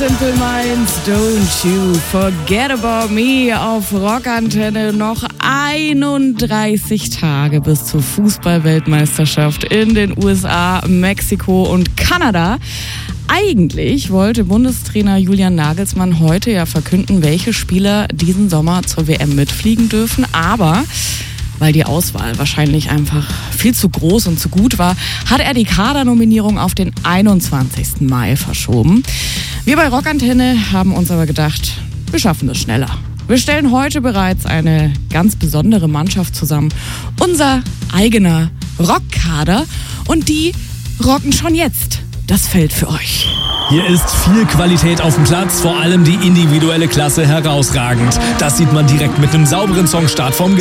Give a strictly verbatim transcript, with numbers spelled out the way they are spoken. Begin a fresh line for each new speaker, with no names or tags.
Simple Minds, don't you forget about me auf Rockantenne. Noch einunddreißig Tage bis zur Fußball-Weltmeisterschaft in den U S A, Mexiko und Kanada. Eigentlich wollte Bundestrainer Julian Nagelsmann heute ja verkünden, welche Spieler diesen Sommer zur W M mitfliegen dürfen, aber weil die Auswahl wahrscheinlich einfach viel zu groß und zu gut war, hat er die Kadernominierung auf den einundzwanzigsten Mai verschoben. Wir bei Rockantenne haben uns aber gedacht, wir schaffen das schneller. Wir stellen heute bereits eine ganz besondere Mannschaft zusammen. Unser eigener Rockkader. Und die rocken schon jetzt das Feld für euch.
Hier ist viel Qualität auf dem Platz, vor allem die individuelle Klasse herausragend. Das sieht man direkt mit einem sauberen Songstart vom